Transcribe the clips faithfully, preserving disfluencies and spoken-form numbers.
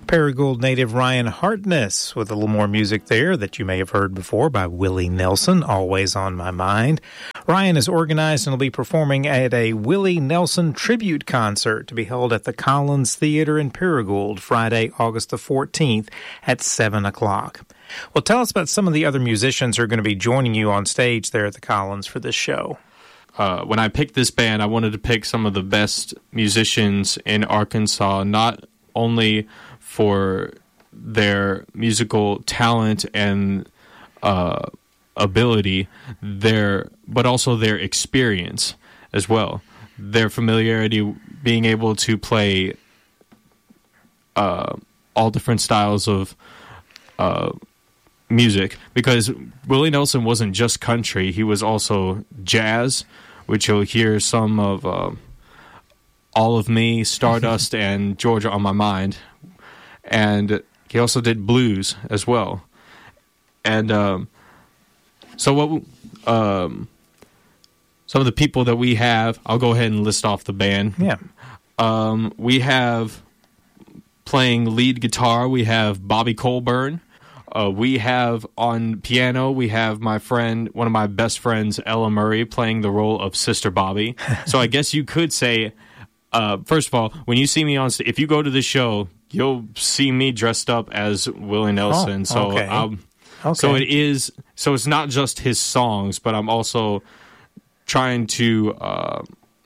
Paragould native Ryan Hartness with a little more music there that you may have heard before by Willie Nelson, Always on My Mind. Ryan is organized and will be performing at a Willie Nelson tribute concert to be held at the Collins Theater in Paragould Friday, August the fourteenth at seven o'clock. Well, tell us about some of the other musicians who are going to be joining you on stage there at the Collins for this show. Uh, when I picked this band, I wanted to pick some of the best musicians in Arkansas, not only for their musical talent and uh, ability, their but also their experience as well. Their familiarity, being able to play uh, all different styles of uh, music. Because Willie Nelson wasn't just country, he was also jazz, which you'll hear some of uh, All of Me, Stardust, and Georgia on My Mind. And he also did blues as well. And um, so what um, some of the people that we have, I'll go ahead and list off the band. Yeah. Um, we have playing lead guitar, we have Bobby Colburn. Uh, we have on piano, we have my friend, one of my best friends, Ella Murray, playing the role of Sister Bobby. So I guess you could say, uh, first of all, when you see me on stage, if you go to the show, you'll see me dressed up as Willie Nelson. Oh, so, okay. um, okay. so it is. So it's not just his songs, but I'm also trying to uh,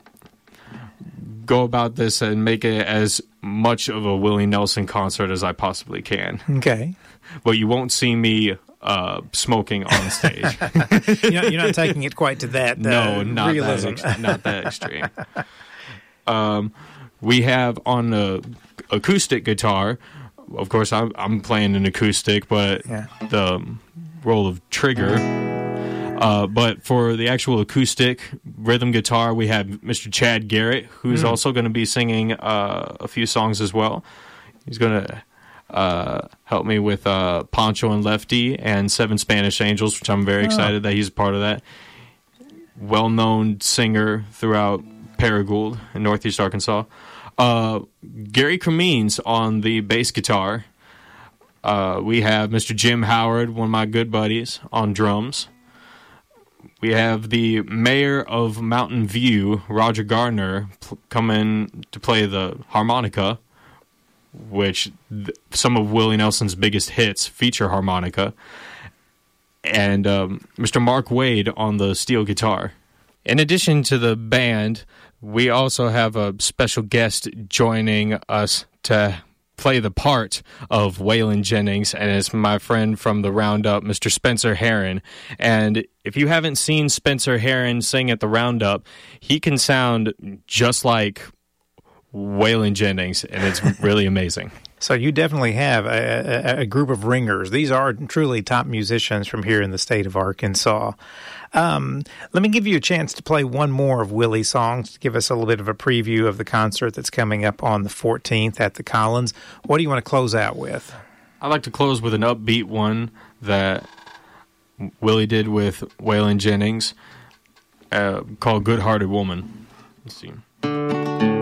go about this and make it as much of a Willie Nelson concert as I possibly can. Okay. But you won't see me uh, smoking on stage. you're, not, you're not taking it quite to that. Uh, no, not realism. that. Ex- not that extreme. um, we have on the acoustic guitar. Of course, I'm, I'm playing an acoustic, but yeah. the role of Trigger. Uh, but for the actual acoustic rhythm guitar, we have Mister Chad Garrett, who's mm. also going to be singing uh, a few songs as well. He's going to uh, help me with uh, Poncho and Lefty and Seven Spanish Angels, which I'm very oh. excited that he's a part of that. Well-known singer throughout Paragould in Northeast Arkansas. Uh, Gary Cremines on the bass guitar. Uh, we have Mister Jim Howard, one of my good buddies, on drums. We have the mayor of Mountain View, Roger Gardner, pl- coming to play the harmonica, which th- some of Willie Nelson's biggest hits feature harmonica. And um, Mister Mark Wade on the steel guitar. In addition to the band, we also have a special guest joining us to play the part of Waylon Jennings, and it's my friend from the Roundup, Mister Spencer Heron. And if you haven't seen Spencer Heron sing at the Roundup, he can sound just like Waylon Jennings, and it's really amazing. So you definitely have a, a, a group of ringers. These are truly top musicians from here in the state of Arkansas. Um, let me give you a chance to play one more of Willie's songs to give us a little bit of a preview of the concert that's coming up on the fourteenth at the Collins. What do you want to close out with? I'd like to close with an upbeat one that Willie did with Waylon Jennings uh, called Good Hearted Woman. Let's see.